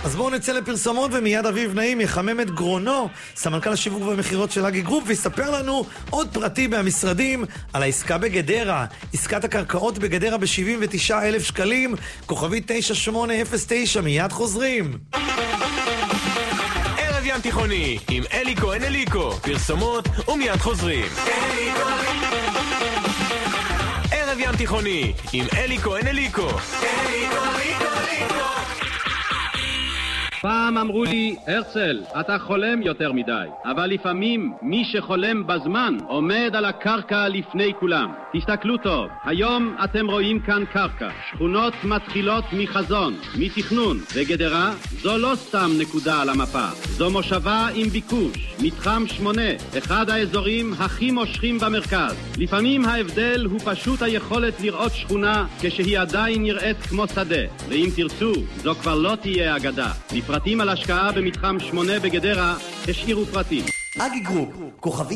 אז בואו נצא לפרסומות ומיד אביב נעים יחמם את גרונו, סמנכ"ל השיווק והמחירות של אגי גרופ, ויספר לנו עוד פרטי מהמשרדים על העסקה בגדרה. עסקת הקרקעות בגדרה ב-79,000 שקלים, כוכבי 9809, מיד חוזרים. ערב ים תיכוני עם אליקו אין אליקו, פרסומות ומיד חוזרים. ערב ים תיכוני עם אליקו אין אליקו. פעם אמרו לי, הרצל, אתה חולם יותר מדי, אבל לפעמים מי שחולם בזמן עומד על הקרקע לפני כולם. תסתכלו טוב, היום אתם רואים כאן קרקע. שכונות מתחילות מחזון, מתכנון, וגדרה זו לא סתם נקודה על המפה. זו מושבה עם ביקוש, מתחם 8, אחד האזורים הכי מושכים במרכז. לפעמים ההבדל הוא פשוט היכולת לראות שכונה כשהיא עדיין נראית כמו שדה. ואם תרצו, זו כבר לא תהיה אגדה. פרטים על השקעה במתחם 8 בגדרה, השאירו פרטים. אגי גרופ, כוכבי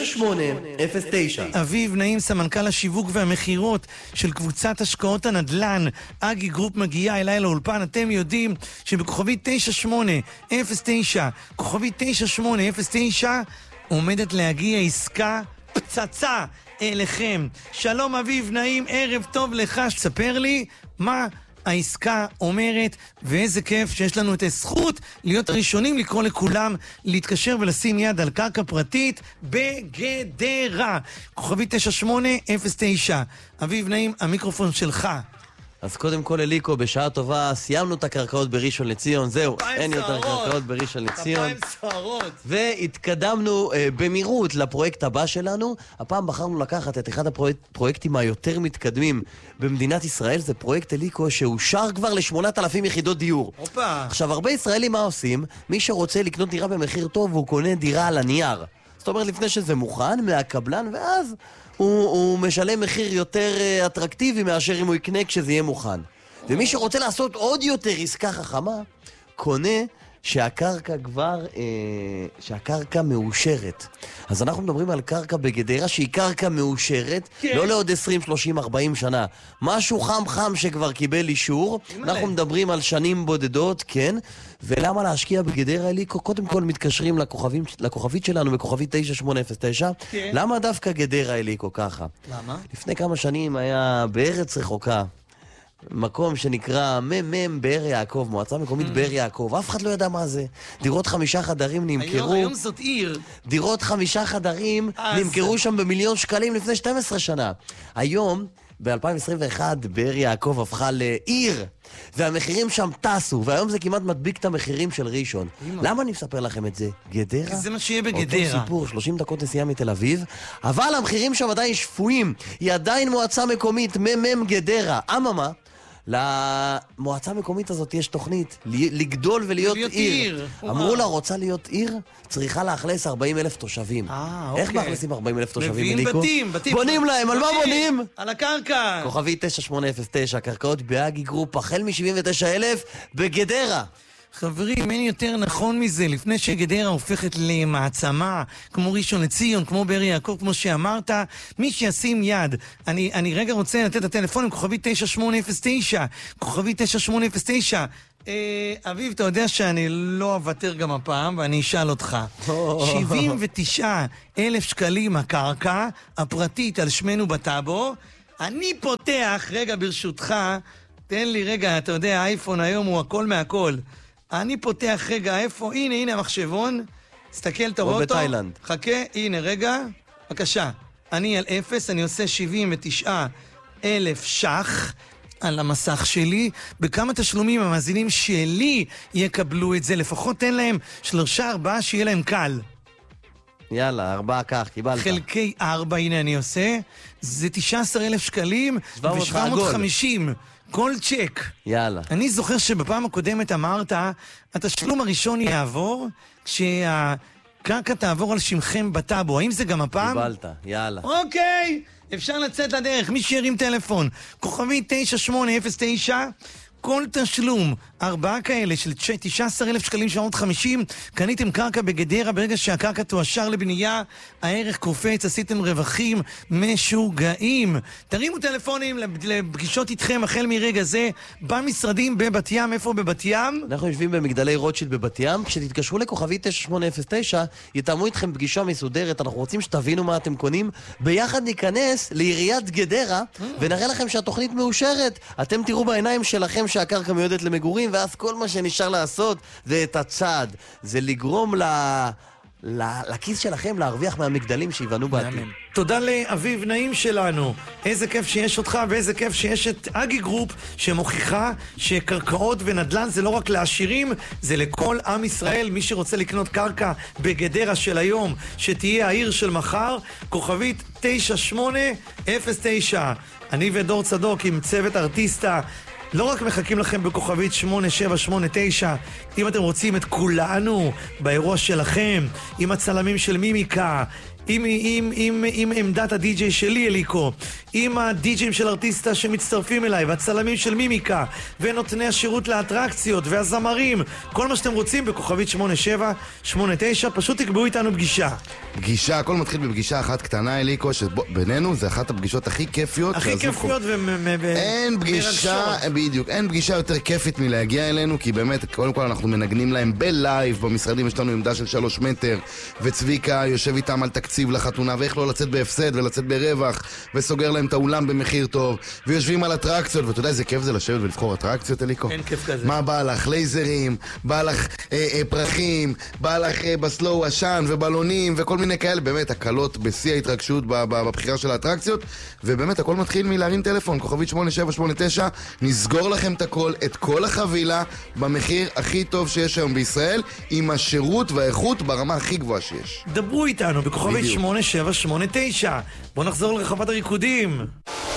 9809. אביב נעים, סמנכ"ל השיווק והמחירות של קבוצת השקעות הנדל"ן. אגי גרופ מגיעה אליי לאולפן. אתם יודעים שבכוכבי 9809, כוכבי 9809, עומדת להגיע עסקה פצצה אליכם. שלום אביב נעים, ערב טוב לך. ספר לי מה העסקה אומרת, ואיזה כיף שיש לנו את הזכות להיות הראשונים לקרוא לכולם להתקשר ולשים יד על קרקע פרטית בגדרה. כוכבי 9809. אביב נעים, המיקרופון שלך. אז קודם כל אליקו, בשעה טובה סיימנו את הקרקעות בראשון לציון, זהו, אין יותר קרקעות בראשון לציון. והתקדמנו במהירות לפרויקט הבא שלנו. הפעם בחרנו לקחת את אחד הפרויקטים היותר מתקדמים במדינת ישראל. זה פרויקט אליקו שאושר כבר ל8,000 יחידות דיור. עכשיו, הרבה ישראלים מה עושים? מי שרוצה לקנות דירה במחיר טוב, הוא קונה דירה על הנייר. זאת אומרת, לפני שזה מוכן מהקבלן, ואז הוא משלם מחיר יותר אטרקטיבי מאשר אם הוא יקנה כשזה יהיה מוכן. ומי שרוצה לעשות עוד יותר עסקה חכמה, קונה שהקרקע כבר, שהקרקע מאושרת. אז אנחנו מדברים על קרקע בגדרה שהיא קרקע מאושרת, לא לעוד 20, 30, 40 שנה. משהו חם שכבר קיבל אישור. אנחנו מדברים על שנים בודדות, כן. ולמה להשקיע בגדרה אליקו? קודם כל מתקשרים לכוכבית שלנו בכוכבית 9809. למה דווקא גדרה אליקו ככה? למה? לפני כמה שנים היה בארץ רחוקה מקום שנקרא מ"מ באר יעקב, מועצה מקומית באר יעקב. אף אחד לא ידע מה זה. דירות 5 חדרים נמכרו. היום זאת עיר. דירות 5 חדרים נמכרו שם ב1,000,000 שקלים לפני 12 שנה. היום, ב-2021, באר יעקב הפכה לעיר, והמחירים שם טסו, והיום זה כמעט מדביק את המחירים של ראשון. למה אני מספר לכם את זה? גדרה? כי זה מה שיהיה בגדרה. אותו סיפור, 30 דקות נסיעה מתל אביב, אבל המחירים שם עדיין שפויים. היא עדיין מועצה מקומית מ"מ גדרה. אממה, למועצה המקומית הזאת יש תוכנית לגדול ולהיות עיר. אמרו לה, רוצה להיות עיר? צריכה לאכלס 40,000 תושבים. איך מאכלסים 40,000 תושבים, אליקו? בתים. בונים להם, על מה בונים? על הקרקע. כוכבי 9809, קרקעות באגי גרופ, החל מ-79,000 בגדרה. חברים, אין יותר נכון מזה. לפני שגדרה הופכת למעצמה, כמו ראשון לציון, כמו באר יעקב, כמו שאמרת, מי שישים יד. אני רגע רוצה לתת את הטלפונים, כוכבי 9809, כוכבי 9809. אביב, אתה יודע שאני לא אוותר גם הפעם, ואני אשאל אותך. 79,000 שקלים הקרקע, הפרטית על שמנו בטאבו. אני פותח, רגע ברשותך, תן לי רגע, אתה יודע, האייפון היום הוא הכל מהכל. אני פותח רגע, איפה? הנה המחשבון. תסתכל, אתה רואה אותו? או בתאילנד. חכה, הנה, רגע. בבקשה. אני על 0, אני עושה 79,000 ש"ח על המסך שלי. בכמה תשלומים המאזינים שלי יקבלו את זה? לפחות תן להם 3-4 שיהיה להם קל. יאללה, 4 כך, קיבלת. חלקי 4, הנה אני עושה. זה 19,000 שקלים ו-750. כל צ'ק. יאללה. אני זוכר שבפעם הקודמת אמרת, התשלום הראשון יעבור כשהקרקע תעבור על שמכם בטאבו. האם זה גם הפעם? קיבלת, יאללה. אוקיי, אפשר לצאת לדרך. מי שירים טלפון, כוכבי 9809, כל תשלום, 4 כאלה של 19,000 שקלים 750, קניתם קרקע בגדרה, ברגע שהקרקע תואשר לבנייה, הערך קופץ, עשיתם רווחים משוגעים. תרימו טלפונים לפגישות איתכם החל מרגע זה, במשרדים בבת ים. איפה בבת ים? אנחנו יושבים במגדלי רוטשילד בבת ים. כשתתקשרו לכוכבי 9809, יתאמו איתכם פגישה מסודרת. אנחנו רוצים שתבינו מה אתם קונים. ביחד ניכנס לעיריית גדרה, ונראה לכם שהתוכנית מאושרת. אתם תראו בעיניים שלכם שהקרקע מיועדת למגורים, ואז כל מה שנשאר לעשות זה את הצעד. זה לגרום לכיס שלכם להרוויח מהמגדלים שיבנו בעתיד. תודה לאביב נעים שלנו. איזה כיף שיש אותך, ואיזה כיף שיש את אגי גרופ, שמוכיחה שקרקעות ונדל"ן זה לא רק לעשירים, זה לכל עם ישראל. מי שרוצה לקנות קרקע בגדרה של היום, שתהיה העיר של מחר, כוכבית 9809. אני ודור צדוק עם צוות ארטיסטה לא רק מחכים לכם בכוכבית 8789, אם אתם רוצים את כולנו באירוע שלכם, עם הצלמים של מימיקה, עם עמדת הדי-ג'יי שלי אליקו, עם הדי-ג'יים של ארטיסטה שמצטרפים אליי, והצלמים של מימיקה, ונותני השירות לאטרקציות, והזמרים, כל מה שאתם רוצים בכוכבית 8789, פשוט תקבעו איתנו פגישה. פגישה, הכל מתחיל בפגישה אחת קטנה אליקו, שבינינו זה אחת הפגישות הכי כיפיות. הכי כיפיות אין פגישה, בדיוק, אין פגישה יותר כיפית מלהגיע אלינו, כי באמת, קודם כל אנחנו מנגנים להם בלייב, במשרדים יש לנו עמדה של 3 מטר, וצביקה יושב איתם על תקציב לחתונה, ואיך לא לצאת בהפסד ולצאת ברווח, וסוגר להם את האולם במחיר טוב, ויושבים על אטרקציות, ואתה יודע איזה כיף זה לשבת ולבחור אטרקציות אליקו? אין כיף כזה. מה בא לך? לייזרים, בא לך פרחים, בא לך בסלואו עשן ובלונים וכל מיני כאלה, באמת הקלות בשיא ההתרגשות בבחירה של האטרקציות, ובאמת הכל מתחיל מלהרים טלפון, כוכבית 8789, נסגור לכם את הכל, את כל החבילה, במחיר הכי טוב שיש היום בישראל, עם השירות והאיכות ברמה הכי גבוהה שיש. דברו איתנו בכוכבית 8789. בואו נחזור לרחבת הריקודים.